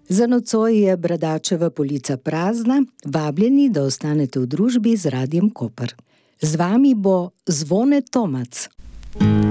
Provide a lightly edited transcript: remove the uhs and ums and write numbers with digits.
Za nocoj je Bradačeva polica prazna, vabljeni, da ostanete v družbi z Radiem Koper. Z vami bo Zvone Tomac.